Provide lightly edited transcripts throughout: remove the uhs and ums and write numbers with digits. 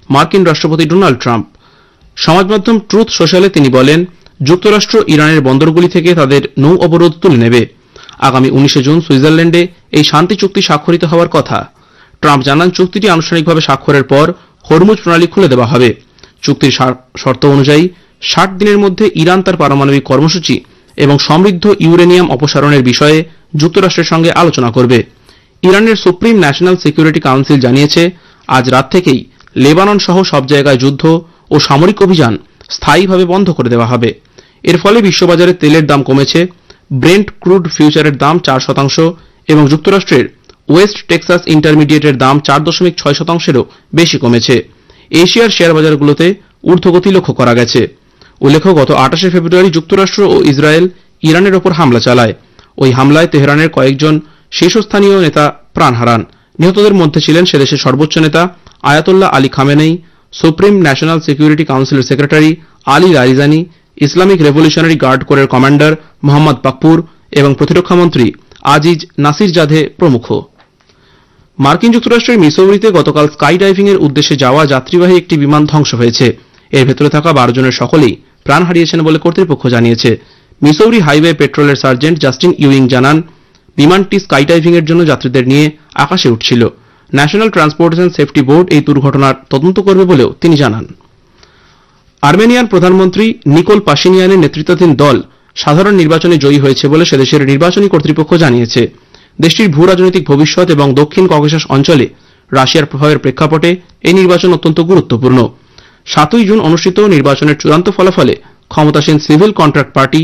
মার্কিন রাষ্ট্রপতি Donald Trump. সমাজ মাধ্যম ট্রুথ সোশ্যালে তিনি বলেন, যুক্তরাষ্ট্র ইরানের বন্দরগুলি থেকে তাদের নৌ অবরোধ তুলে নেবে। আগামী 19 জুন সুইজারল্যান্ডে এই শান্তি চুক্তি স্বাক্ষরিত হওয়ার কথা। ট্রাম্প জানান, চুক্তিটি আনুষ্ঠানিকভাবে স্বাক্ষরের পর হরমুজ প্রণালী খুলে দেওয়া হবে। চুক্তির শর্ত অনুযায়ী 60 দিনের মধ্যে ইরান তার পারমাণবিক কর্মসূচি এবং সমৃদ্ধ ইউরেনিয়াম অপসারণের বিষয়ে যুক্তরাষ্ট্রের সঙ্গে আলোচনা করবে। ইরানের সুপ্রিম ন্যাশনাল সিকিউরিটি কাউন্সিল জানিয়েছে, আজ রাত থেকেই লেবানন সহ সব জায়গায় যুদ্ধ ও সামরিক অভিযান স্থায়ীভাবে বন্ধ করে দেওয়া হবে। এর ফলে বিশ্ববাজারে তেলের দাম কমেছে। ব্রেন্ট ক্রুড ফিউচারের দাম 4% এবং যুক্তরাষ্ট্রের ওয়েস্ট টেক্সাস ইন্টারমিডিয়েটের দাম 4.6%-এরও বেশি কমেছে। এশিয়ার শেয়ার বাজারগুলোতে ঊর্ধ্বগতি লক্ষ্য করা গেছে। উল্লেখ্য, গত 28 ফেব্রুয়ারি যুক্তরাষ্ট্র ও ইসরায়েল ইরানের ওপর হামলা চালায়। ওই হামলায় তেহরানের কয়েকজন শীর্ষস্থানীয় নেতা প্রাণ হারান। নিহতদের মধ্যে ছিলেন সেদেশের সর্বোচ্চ নেতা Ayatollah Ali Khamenei, supreme national security কাউন্সিলের secretary Ali Larijani, Islamic revolutionary guard কোরের কমান্ডার মোহাম্মদ পাকপুর এবং প্রতিরক্ষামন্ত্রী আজিজ নাসিরজাদে প্রমুখ। মার্কিন যুক্তরাষ্ট্রের মিসৌরিতে গতকাল স্কাই ডাইভিং এর উদ্দেশ্যে যাওয়া যাত্রীবাহী একটি বিমান ধ্বংস হয়েছে। এর ভেতরে থাকা 12 জনের সকলেই প্রাণ হারিয়েছেন বলে কর্তৃপক্ষ জানিয়েছে। মিসৌরি হাইওয়ে পেট্রোলের সার্জেন্ট জাস্টিন ইউইং জানান, বিমানটি স্কাই ডাইভিং এর জন্য যাত্রীদের নিয়ে আকাশে উঠছিল। ন্যাশনাল ট্রান্সপোর্টেশন সেফটি বোর্ড এই দুর্ঘটনার তদন্ত করবে বলেও তিনি জানান। আর্মেনিয়ান প্রধানমন্ত্রী নিকোল পাশিনিয়ানের নেতৃত্বাধীন দল সাধারণ নির্বাচনে জয়ী হয়েছে বলে সেদেশের নির্বাচনী কর্তৃপক্ষ জানিয়েছে। দেশটির ভূ রাজনৈতিক ভবিষ্যৎ এবং দক্ষিণ ককেশাস অঞ্চলে রাশিয়ার প্রভাবের প্রেক্ষাপটে এই নির্বাচন অত্যন্ত গুরুত্বপূর্ণ। 7 জুন অনুষ্ঠিত নির্বাচনের চূড়ান্ত ফলাফলে ক্ষমতাসীন সিভিল কন্ট্রাক্ট পার্টি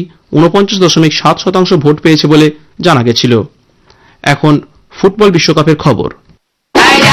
49.7% ভোট পেয়েছে বলে জানা গেছিল। এখন ফুটবল বিশ্বকাপের খবর।